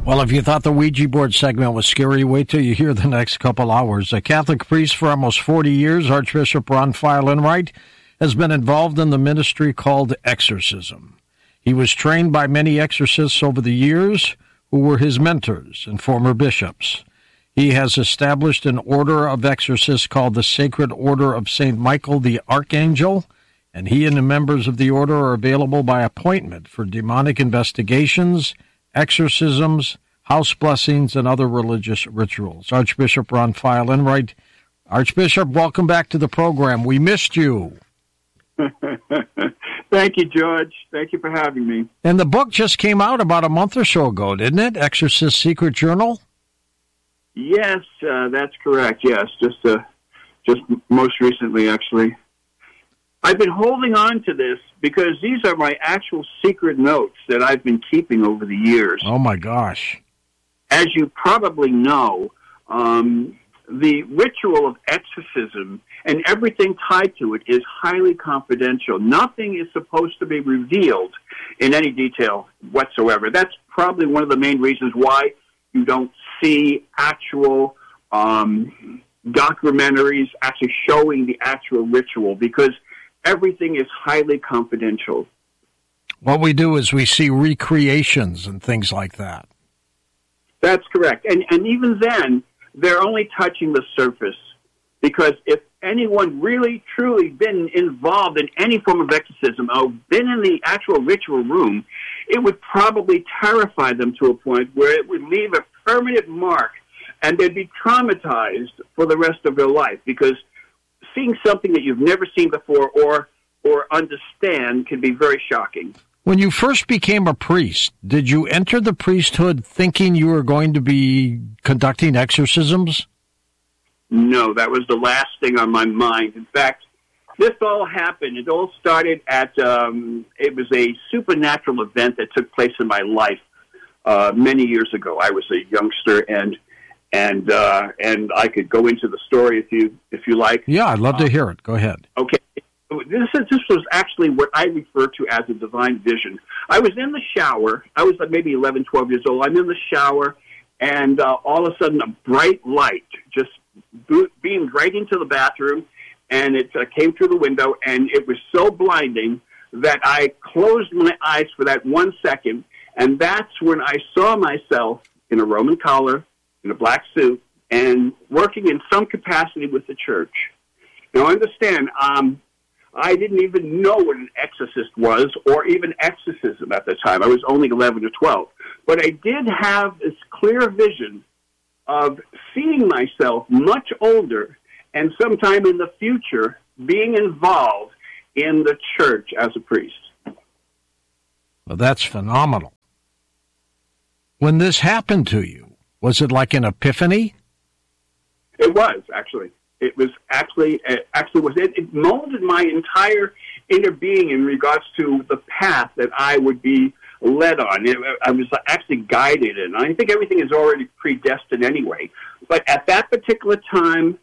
Well, if you thought the Ouija board segment was scary, wait till you hear the next couple hours. A Catholic priest for almost 40 years, Archbishop Ron Feilenright, has been involved in the ministry called exorcism. He was trained by many exorcists over the years who were his mentors and former bishops. He has established an order of exorcists called the Sacred Order of St. Michael the Archangel, and he and the members of the order are available by appointment for demonic investigations, exorcisms, house blessings, and other religious rituals. Archbishop Ron Feilenright. Archbishop, welcome back to the program. We missed you. Thank you, George. Thank you for having me. And the book just came out about a month or so ago, didn't it? Exorcist Secret Journal? Yes, that's correct. Yes, just most recently, actually. I've been holding on to this because these are my actual secret notes that I've been keeping over the years. Oh, my gosh. As you probably know, the ritual of exorcism and everything tied to it is highly confidential. Nothing is supposed to be revealed in any detail whatsoever. That's probably one of the main reasons why you don't see actual documentaries actually showing the actual ritual, because everything is highly confidential. What we do is we see recreations and things like that. That's correct. And even then, they're only touching the surface, because if anyone really, truly been involved in any form of exorcism or been in the actual ritual room, it would probably terrify them to a point where it would leave a permanent mark and they'd be traumatized for the rest of their life, because seeing something that you've never seen before or understand can be very shocking. When you first became a priest, did you enter the priesthood thinking you were going to be conducting exorcisms? No, that was the last thing on my mind. In fact, this all happened. It all started at, it was a supernatural event that took place in my life many years ago. I was a youngster, and I could go into the story if you like. Yeah, I'd love to hear it. Go ahead. Okay. This was actually what I refer to as a divine vision. I was in the shower. I was maybe 11, 12 years old. I'm in the shower, and all of a sudden a bright light just beamed right into the bathroom, and it came through the window, and it was so blinding that I closed my eyes for that 1 second, and that's when I saw myself in a Roman collar, in a black suit, and working in some capacity with the church. Now, understand, I didn't even know what an exorcist was or even exorcism at the time. I was only 11 or 12. But I did have this clear vision of seeing myself much older and sometime in the future being involved in the church as a priest. Well, that's phenomenal. When this happened to you, was it like an epiphany? It was, actually. It was it molded my entire inner being in regards to the path that I would be led on. I was actually guided, and I think everything is already predestined anyway. But at that particular time,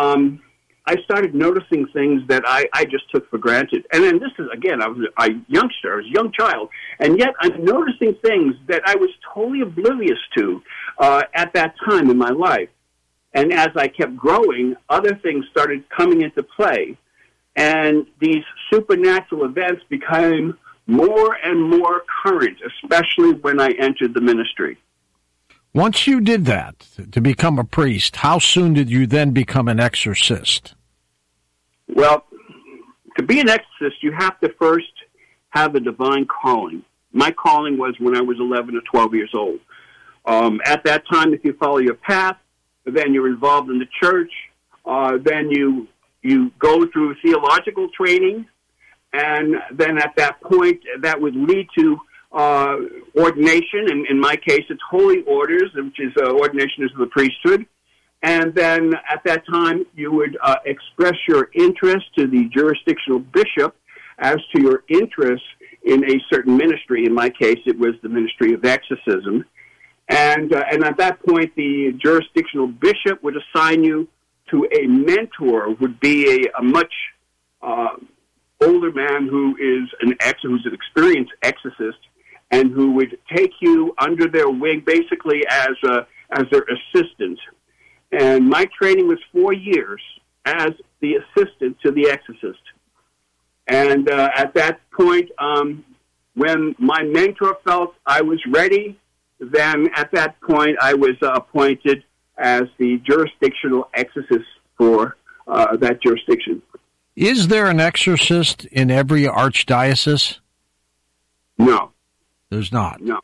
I started noticing things that I just took for granted. And then this is, again, I was a youngster, I was a young child, and yet I'm noticing things that I was totally oblivious to at that time in my life. And as I kept growing, other things started coming into play. And these supernatural events became more and more current, especially when I entered the ministry. Once you did that, to become a priest, how soon did you then become an exorcist? Well, to be an exorcist, you have to first have a divine calling. My calling was when I was 11 or 12 years old. At that time, if you follow your path, then you're involved in the church, then you go through theological training, and then at that point, that would lead to ordination. And in my case, it's holy orders, which is ordination into the priesthood. And then at that time, you would express your interest to the jurisdictional bishop as to your interest in a certain ministry. In my case, it was the ministry of exorcism. And at that point, the jurisdictional bishop would assign you to a mentor, would be a much older man who's an experienced exorcist, and who would take you under their wing basically as their assistant. And my training was 4 years as the assistant to the exorcist. And at that point, when my mentor felt I was ready, then at that point I was appointed as the jurisdictional exorcist for that jurisdiction. Is there an exorcist in every archdiocese? No. There's not? No.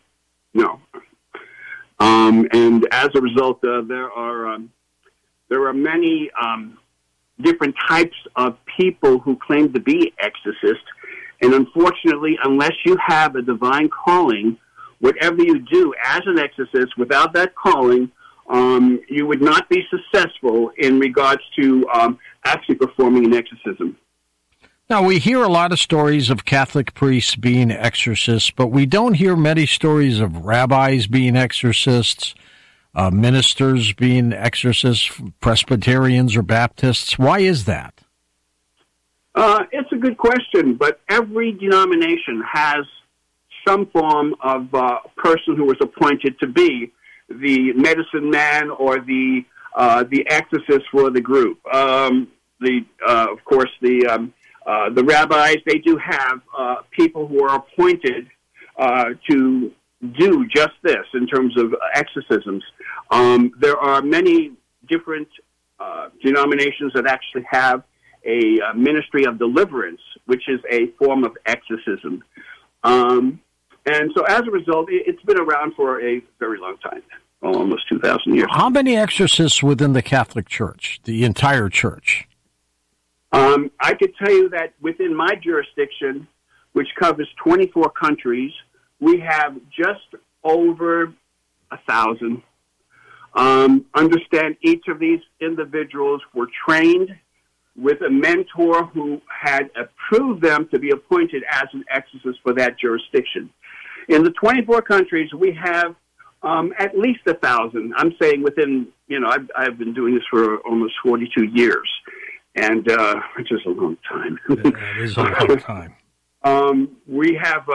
And as a result, there are many different types of people who claim to be exorcists. And unfortunately, unless you have a divine calling, whatever you do as an exorcist without that calling, you would not be successful in regards to actually performing an exorcism. Now, we hear a lot of stories of Catholic priests being exorcists, but we don't hear many stories of rabbis being exorcists, ministers being exorcists, Presbyterians or Baptists. Why is that? It's a good question, but every denomination has some form of person who was appointed to be the medicine man or the exorcist for the group. Of course, the rabbis, they do have people who are appointed to do just this in terms of exorcisms. There are many different denominations that actually have a ministry of deliverance, which is a form of exorcism. And so as a result, it's been around for a very long time, almost 2,000 years. How many exorcists within the Catholic Church, the entire church? I could tell you that within my jurisdiction, which covers 24 countries, we have just over 1,000. Understand each of these individuals were trained with a mentor who had approved them to be appointed as an exorcist for that jurisdiction. In the 24 countries, we have at least 1,000. I'm saying within, I've been doing this for almost 42 years, and which is a long time. It is a long time. We have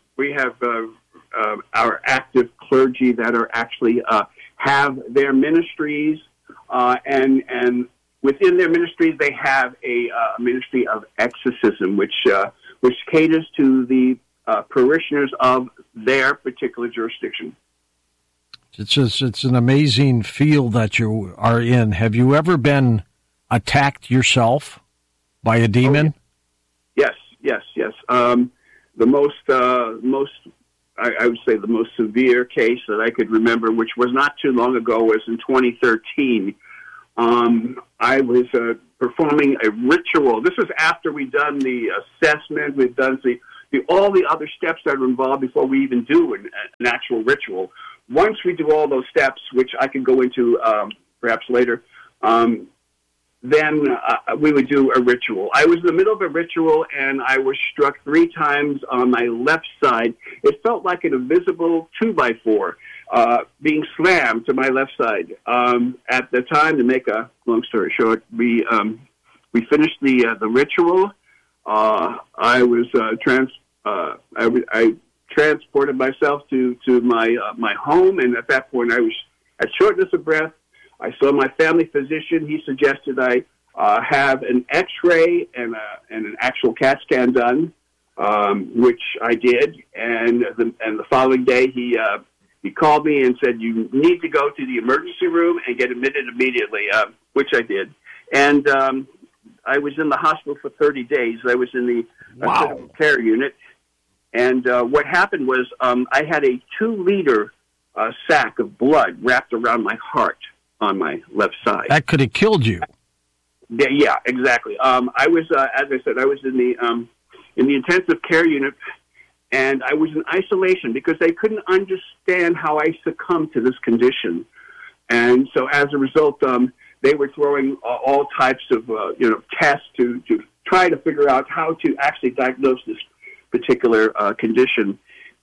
our active clergy that are actually have their ministries, and within their ministries, they have a ministry of exorcism, which caters to the parishioners of their particular jurisdiction. It's an amazing field that you are in. Have you ever been attacked yourself by a demon? Yes. The most, I would say, the most severe case that I could remember, which was not too long ago, was in 2013. I was performing a ritual. This was after we'd done the assessment, we'd done all the other steps that are involved before we even do an actual ritual. Once we do all those steps, which I can go into perhaps later, then we would do a ritual. I was in the middle of a ritual, and I was struck 3 times on my left side. It felt like an invisible 2x4 being slammed to my left side. At the time, to make a long story short, we finished the ritual. I was I transported myself to my home, and at that point, I was at shortness of breath. I saw my family physician. He suggested I have an X-ray and an actual CAT scan done, which I did. And the following day, he called me and said, "You need to go to the emergency room and get admitted immediately," which I did. And I was in the hospital for 30 days. I was in the critical care unit. And what happened was I had a 2-liter sack of blood wrapped around my heart on my left side. That could have killed you. Yeah, exactly. I was, as I said, I was in the intensive care unit, and I was in isolation because they couldn't understand how I succumbed to this condition. And so, as a result, they were throwing all types of tests to try to figure out how to actually diagnose this particular condition.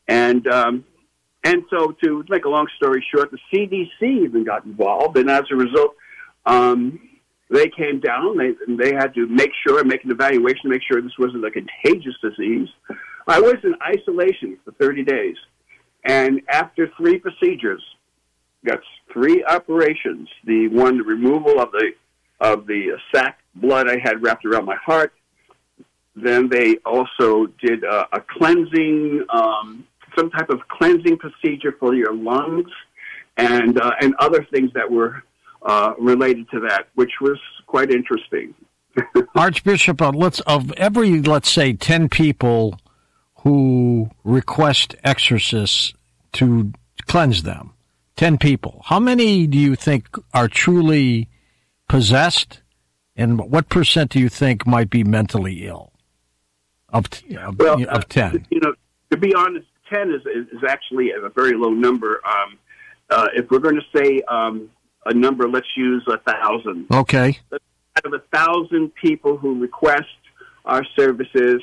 And so, to make a long story short, the CDC even got involved, and as a result, they came down. They had to make an evaluation to make sure this wasn't a contagious disease. I was in isolation for 30 days, And after 3 procedures, that's 3 operations. The removal of the sac blood I had wrapped around my heart. Then they also did a cleansing, some type of cleansing procedure for your lungs, and other things that were related to that, which was quite interesting. Archbishop, let's say 10 people who request exorcists to cleanse them, 10 people, how many do you think are truly possessed, and what percent do you think might be mentally ill of 10? To be honest, 10 is actually a very low number. If we're going to say a number, let's use 1,000. Okay. Out of 1,000 people who request our services,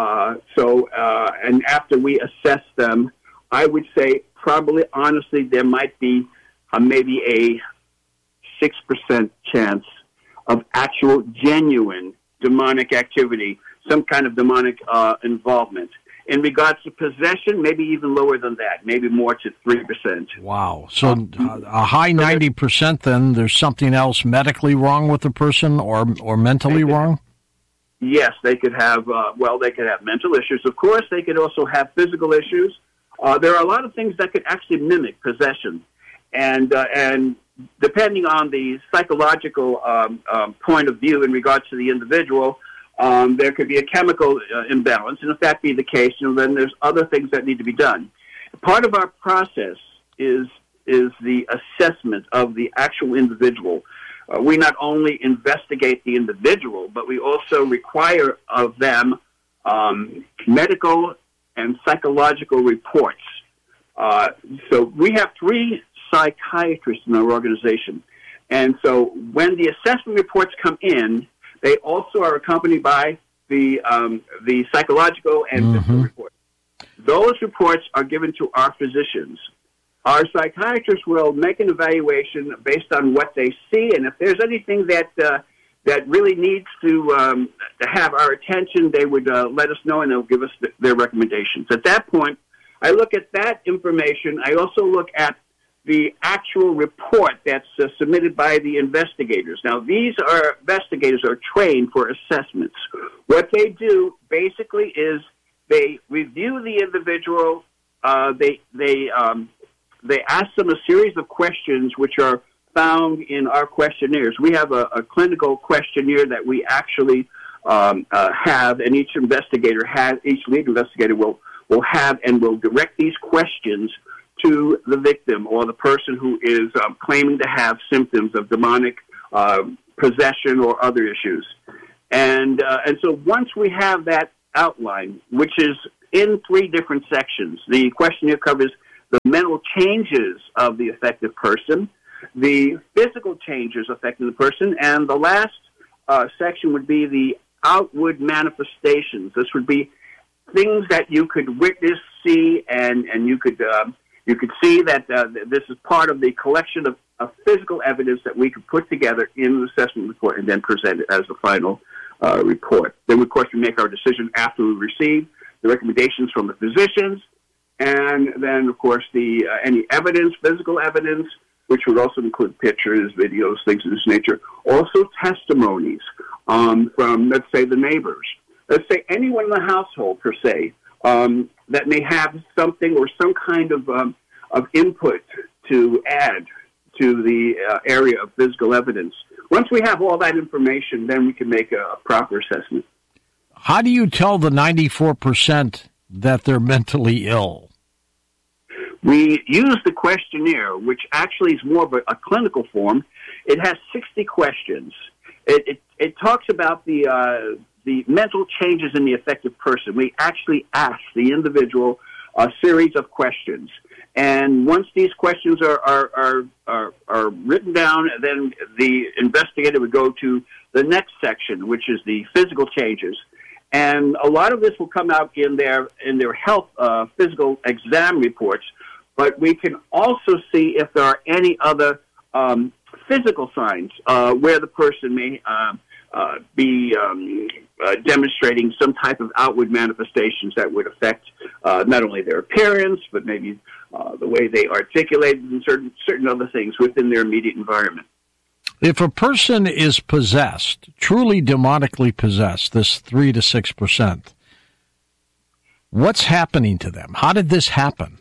and after we assess them, I would say probably, honestly, there might be maybe a 6% chance of actual, genuine demonic activity, some kind of demonic involvement. In regards to possession, maybe even lower than that, maybe more to 3%. Wow. So a high 90%, then there's something else medically wrong with the person or mentally wrong? Yes, they could have, they could have mental issues. Of course, they could also have physical issues. There are a lot of things that could actually mimic possession. And depending on the psychological point of view in regards to the individual, there could be a chemical imbalance, and if that be the case, then there's other things that need to be done. Part of our process is the assessment of the actual individual. We not only investigate the individual, but we also require of them medical and psychological reports. So we have 3 psychiatrists in our organization, and so when the assessment reports come in, they also are accompanied by the psychological and physical reports. Those reports are given to our physicians. Our psychiatrists will make an evaluation based on what they see, and if there's anything that really needs to have our attention, they would let us know, and they'll give us their recommendations. At that point, I look at that information. I also look at the actual report that's submitted by the investigators. Now, these investigators are trained for assessments. What they do basically is they review the individual. They ask them a series of questions which are found in our questionnaires. We have a clinical questionnaire that we actually have, and each lead investigator will have and will direct these questions to the victim or the person who is claiming to have symptoms of demonic possession or other issues. And so once we have that outline, which is in 3 different sections, the questionnaire covers the mental changes of the affected person, the physical changes affecting the person, and the last section would be the outward manifestations. This would be things that you could witness, see, and you could see that this is part of the collection of physical evidence that we could put together in an assessment report and then present it as the final report. Then, of course, we make our decision after we receive the recommendations from the physicians, and then, of course, any evidence, physical evidence, which would also include pictures, videos, things of this nature. Also testimonies from, let's say, the neighbors. Let's say anyone in the household, per se, that may have something or some kind of input to add to the area of physical evidence. Once we have all that information, then we can make a proper assessment. How do you tell the 94% that they're mentally ill? We use the questionnaire, which actually is more of a clinical form. It has 60 questions. It talks about the mental changes in the affected person. We actually ask the individual a series of questions. And once these questions are written down, then the investigator would go to the next section, which is the physical changes. And a lot of this will come out in their health physical exam reports, but we can also see if there are any other physical signs where the person may be demonstrating some type of outward manifestations that would affect not only their appearance, but maybe the way they articulate, and certain other things within their immediate environment. If a person is possessed, truly demonically possessed, this 3 to 6%, what's happening to them? How did this happen?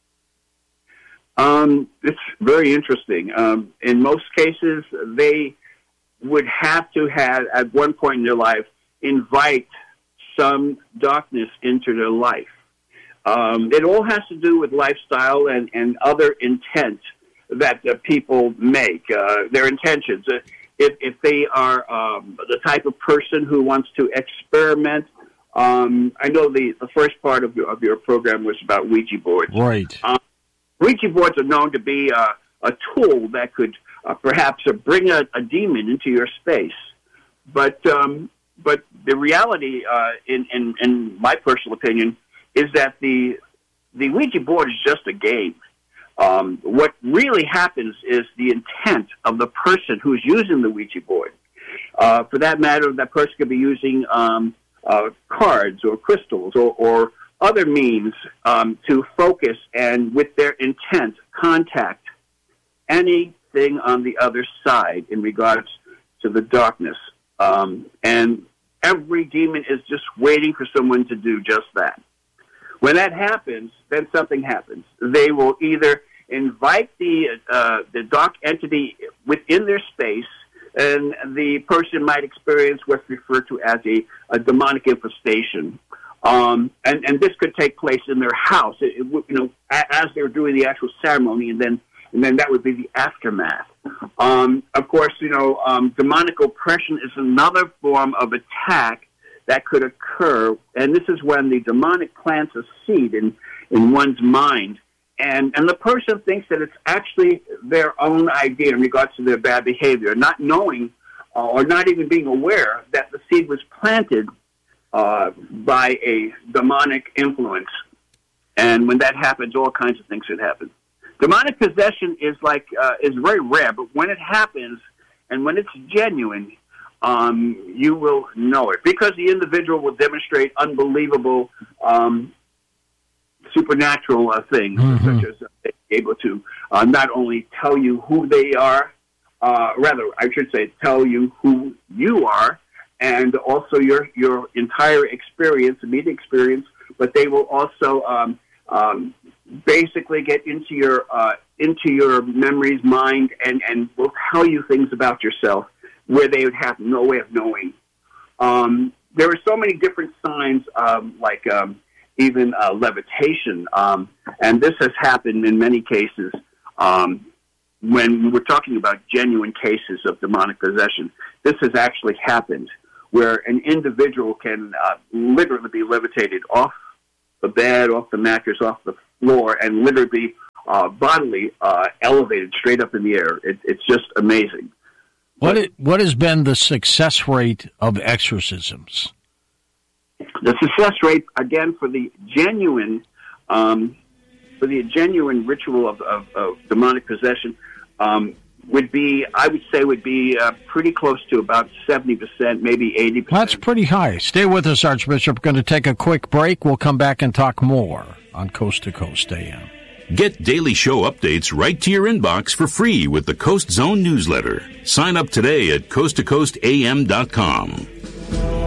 It's very interesting. In most cases, they would have to have, at one point in their life, invite some darkness into their life. It all has to do with lifestyle and other intent that people make, their intentions. If they are the type of person who wants to experiment, I know the first part of your program was about Ouija boards. Right. Ouija boards are known to be a tool that could perhaps bring a demon into your space. But the reality, in my personal opinion, is that the Ouija board is just a game. What really happens is the intent of the person who's using the Ouija board. For that matter, that person could be using cards or crystals or other means to focus and, with their intent, contact anything on the other side in regards to the darkness. And every demon is just waiting for someone to do just that. When that happens, then something happens. They will either invite the dark entity within their space, and the person might experience what's referred to as a demonic infestation. And this could take place in their house, as they're doing the actual ceremony, and then that would be the aftermath. Of course, demonic oppression is another form of attack that could occur, and this is when the demonic plants a seed in one's mind, and the person thinks that it's actually their own idea in regards to their bad behavior, not knowing or not even being aware that the seed was planted by a demonic influence. And when that happens, all kinds of things should happen. Demonic possession is very rare, but when it happens and when it's genuine, you will know it, because the individual will demonstrate unbelievable supernatural things, such as they're able to not only tell you who they are, rather, I should say, tell you who you are, and also your entire experience, immediate experience, but they will also basically get into your memories, mind, and will tell you things about yourself where they would have no way of knowing. There are so many different signs, like even levitation, and this has happened in many cases. When we're talking about genuine cases of demonic possession, this has actually happened, where an individual can literally be levitated off the bed, off the mattress, off the floor, and literally bodily elevated straight up in the air. It's just amazing. What has been the success rate of exorcisms? The success rate, again, for the genuine ritual of demonic possession, would be pretty close to about 70%, maybe 80%. That's pretty high. Stay with us, Archbishop. We're going to take a quick break. We'll come back and talk more on Coast to Coast AM. Get daily show updates right to your inbox for free with the Coast Zone newsletter. Sign up today at coasttocoastam.com.